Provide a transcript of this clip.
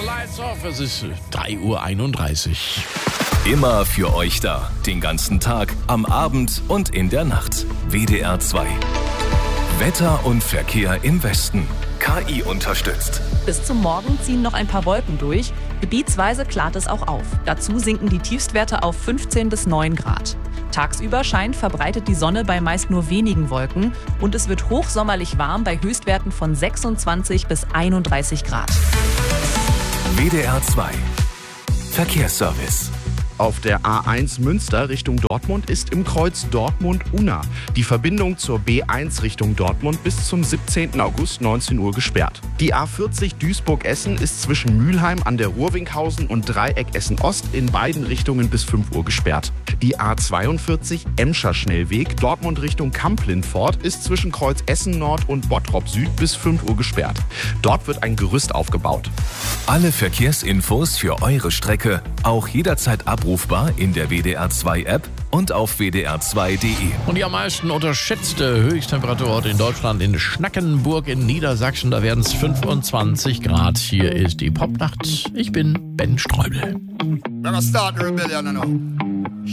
Lights Off. Es ist 3:31 Uhr. Immer für euch da. Den ganzen Tag, am Abend und in der Nacht. WDR 2. Wetter und Verkehr im Westen. KI unterstützt. Bis zum Morgen ziehen noch ein paar Wolken durch. Gebietsweise klart es auch auf. Dazu sinken die Tiefstwerte auf 15 bis 9 Grad. Tagsüber scheint verbreitet die Sonne bei meist nur wenigen Wolken und es wird hochsommerlich warm bei Höchstwerten von 26 bis 31 Grad. WDR 2. Verkehrsservice. Auf der A1 Münster Richtung Dortmund ist im Kreuz Dortmund-Unna die Verbindung zur B1 Richtung Dortmund bis zum 17. August 19 Uhr gesperrt. Die A40 Duisburg-Essen ist zwischen Mülheim an der Ruhr-Winkhausen und Dreieck Essen-Ost in beiden Richtungen bis 5 Uhr gesperrt. Die A42 Emscher Schnellweg Dortmund Richtung Kamp-Lindfort ist zwischen Kreuz Essen-Nord und Bottrop Süd bis 5 Uhr gesperrt. Dort wird ein Gerüst aufgebaut. Alle Verkehrsinfos für eure Strecke auch jederzeit abrufbar in der WDR 2 App und auf wdr2.de. Und die am meisten unterschätzte Höchsttemperaturort in Deutschland in Schnackenburg in Niedersachsen. Da werden es 25 Grad. Hier ist die Popnacht. Ich bin Ben Streubel. We're gonna start the rebellion now.